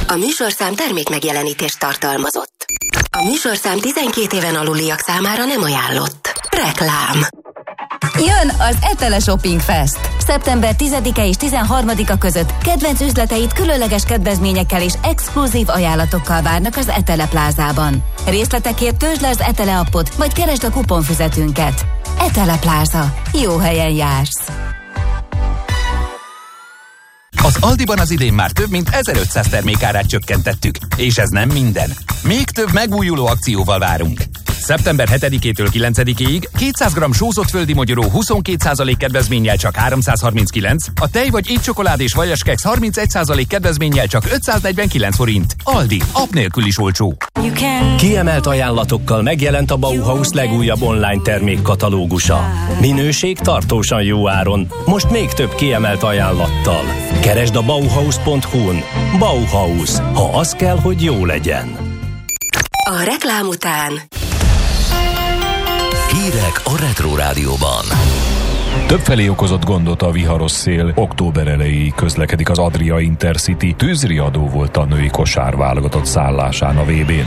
A műsorszám termékmegjelenítést tartalmazott. A műsorszám 12 éven aluliak számára nem ajánlott. Reklám. Jön az Etele Shopping Fest! Szeptember 10-e és 13-a között kedvenc üzleteit különleges kedvezményekkel és exkluzív ajánlatokkal várnak az Etele Plázában. Részletekért töltsd le az Etele appot, vagy keresd a kuponfüzetünket. Etele Pláza. Jó helyen jársz! Az Aldiban az idén már több mint 1500 termékárát csökkentettük, és ez nem minden. Még több megújuló akcióval várunk. Szeptember 7-től 9-ig 200 g sózott földi mogyoró 22% kedvezménnyel csak 339, a tej vagy étcsokolád és vajaskeks 31% kedvezménnyel csak 549 forint. Aldi, app nélkül is olcsó. Kiemelt ajánlatokkal megjelent a Bauhaus legújabb online termékkatalógusa. Minőség tartósan jó áron, most még több kiemelt ajánlattal. Keresd a Bauhaus.hu-n. Bauhaus, ha az kell, hogy jó legyen. A reklám után hírek a Retro Rádióban. Többfelé okozott gondot a viharos szél. Október elejéig közlekedik az Adria Intercity. Tűzriadó volt a női kosárválogatott szállásán a VB-n.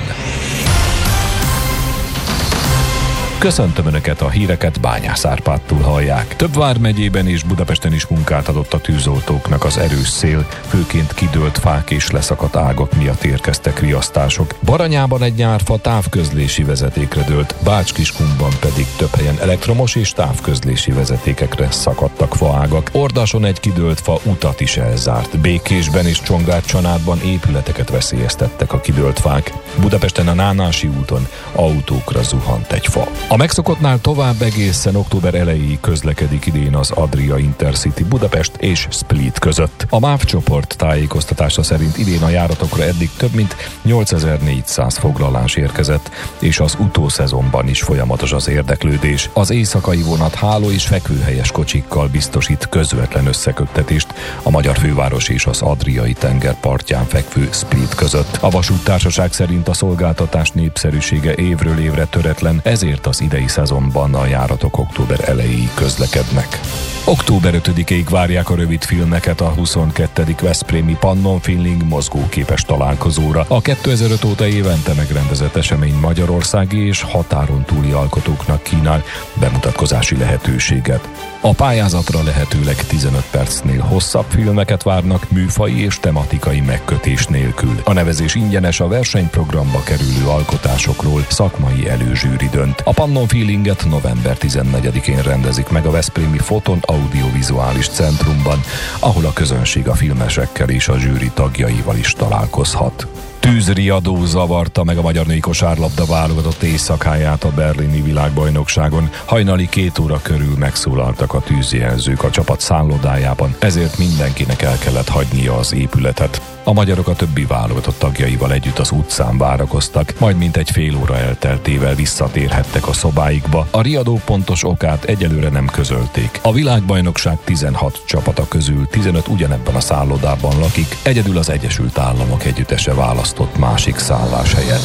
Köszöntöm Önöket, a híreket Bányász Árpádtól hallják. Több vármegyében és Budapesten is munkát adott a tűzoltóknak az erős szél, főként kidőlt fák és leszakadt ágak miatt érkeztek riasztások. Baranyában egy nyárfa távközlési vezetékre dőlt, Bács-Kiskunban pedig több helyen elektromos és távközlési vezetékekre szakadtak faágak. Ordason egy kidőlt fa utat is elzárt. Békésben és Csongrád-Csanádban épületeket veszélyeztettek a kidőlt fák. Budapesten a Nánási úton autókra zuhant egy fa. A megszokottnál tovább egészen október elejéig közlekedik idén az Adria Intercity Budapest és Split között. A MÁV csoport tájékoztatása szerint idén a járatokra eddig több mint 8400 foglalás érkezett, és az utószezonban is folyamatos az érdeklődés. Az éjszakai vonat háló és fekvőhelyes kocsikkal biztosít közvetlen összeköttetést a magyar főváros és az Adriai tenger partján fekvő Split között. A vasúttársaság szerint a szolgáltatás népszerűsége évről évre töretlen, ezért az idei szezonban a járatok október elejéig közlekednek. Október 5-ig várják a rövid filmeket a 22. Veszprémi Pannon Feeling mozgóképes találkozóra. A 2005 óta évente megrendezett esemény magyarországi és határon túli alkotóknak kínál bemutatkozási lehetőséget. A pályázatra lehetőleg 15 percnél hosszabb filmeket várnak, műfaji és tematikai megkötés nélkül. A nevezés ingyenes, a versenyprogramba kerülő alkotásokról szakmai előzsűri dönt. A Pannon Feelinget november 14-én rendezik meg a Veszprémi Foton Audiovizuális Centrumban, ahol a közönség a filmesekkel és a zsűri tagjaival is találkozhat. Tűzriadó zavarta meg a magyar női kosárlabda válogatott éjszakáját a berlini világbajnokságon. Hajnali 2 óra körül megszólaltak a tűzjelzők a csapat szállodájában, ezért mindenkinek el kellett hagynia az épületet. A magyarok a többi válogatott tagjaival együtt az utcán várakoztak, majd mintegy fél óra elteltével visszatérhettek a szobáikba. A riadó pontos okát egyelőre nem közölték. A világbajnokság 16 csapata közül 15 ugyanebben a szállodában lakik, egyedül az Egyesült Államok együttese választott másik szálláshelyet.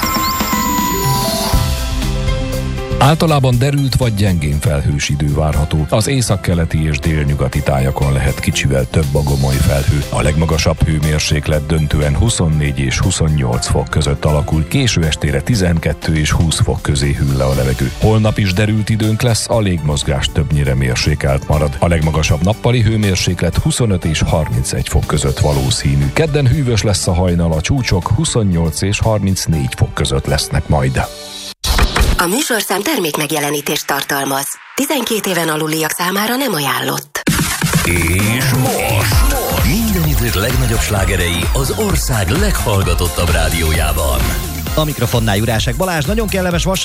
Általában derült vagy gyengén felhős idő várható. Az északkeleti és délnyugati tájakon lehet kicsivel több a gomoly felhő. A legmagasabb hőmérséklet döntően 24 és 28 fok között alakul, késő estére 12 és 20 fok közé hűl le a levegő. Holnap is derült időnk lesz, a légmozgás többnyire mérsékelt marad. A legmagasabb nappali hőmérséklet 25 és 31 fok között valószínű. Kedden hűvös lesz a hajnal, a csúcsok 28 és 34 fok között lesznek majd. A műsorszám termékmegjelenítést tartalmaz. 12 éven aluliak számára nem ajánlott. És most minden idők legnagyobb slágerei az ország leghallgatottabb rádiójában. A mikrofonnál Jurásek Balázs, nagyon kellemes vasárnap.